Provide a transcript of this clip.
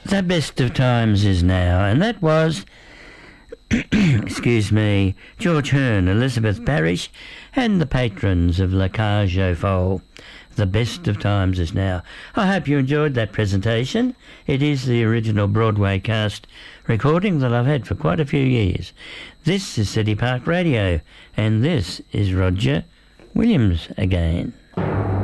The best of times is now, and that was, excuse me, George Hearn, Elizabeth Parrish, and the patrons of La Cage aux Folles. The best of times is now. I hope you enjoyed that presentation. It is the original Broadway cast recording that I've had for quite a few years. This is City Park Radio, and this is Roger Williams again.